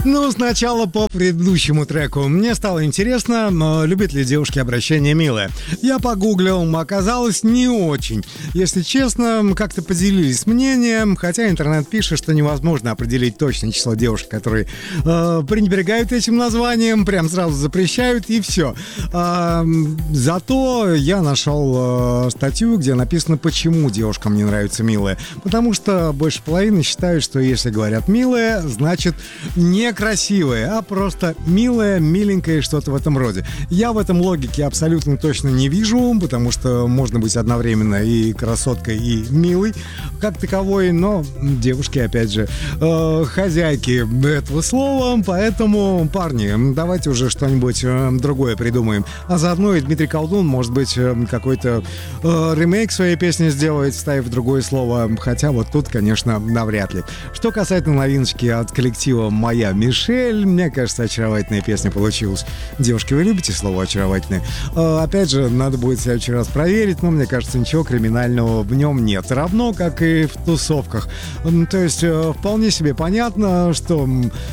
Ну, сначала по предыдущему треку. Мне стало интересно, любят ли девушки обращение «милая». Я погуглил, оказалось, не очень. Если честно, как-то поделились мнением, хотя интернет пишет, что невозможно определить точное число девушек, которые пренебрегают этим названием, прям сразу запрещают и все. Зато я нашел статью, где написано, почему девушкам не нравится «милая». Потому что больше половины считают, что если говорят «милая», значит некрасивая, а просто милая, миленькая, что-то в этом роде. Я в этом логики абсолютно точно не вижу, потому что можно быть одновременно и красоткой, и милой как таковой, но девушки, опять же, хозяйки этого слова, поэтому, парни, давайте уже что-нибудь другое придумаем. А заодно и Дмитрий Колдун, может быть, какой-то ремейк своей песни сделает, вставив другое слово, хотя вот тут, конечно, навряд ли. Что касательно новиночки от коллектива «Моя Мишель», мне кажется, очаровательная песня получилась. Девушки, вы любите слово «очаровательное»? Опять же, надо будет в следующий раз проверить, но мне кажется, ничего криминального в нем нет. Равно, как и в тусовках. То есть, вполне себе понятно, что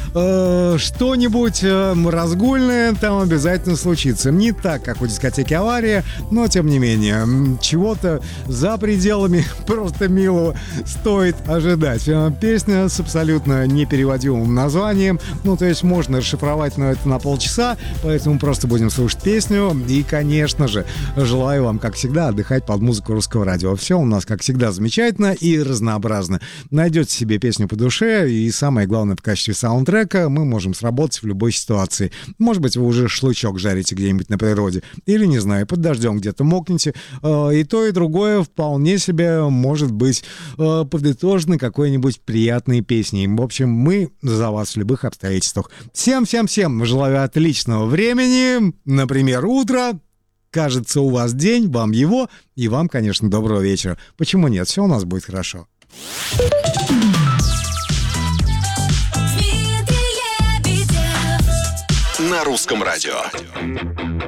что-нибудь разгульное там обязательно случится. Не так, как у дискотеки «Авария», но, тем не менее, чего-то за пределами просто милого стоит ожидать. Песня с абсолютно непереводимым названием. Ну, то есть можно расшифровать, но это на полчаса, поэтому просто будем слушать песню. И, конечно же, желаю вам, как всегда, отдыхать под музыку русского радио. Все у нас, как всегда, замечательно и разнообразно. Найдете себе песню по душе, и самое главное, в качестве саундтрека мы можем сработать в любой ситуации. Может быть, вы уже шашлычок жарите где-нибудь на природе, или, не знаю, под дождем где-то мокнете. И то, и другое вполне себе может быть подытожено какой-нибудь приятной песней. В общем, мы за вас в любых обстоятельствах. Всем желаю отличного времени, например, утро. Кажется, у вас день, вам его, и вам, конечно, доброго вечера. Почему нет? Все у нас будет хорошо. На русском радио.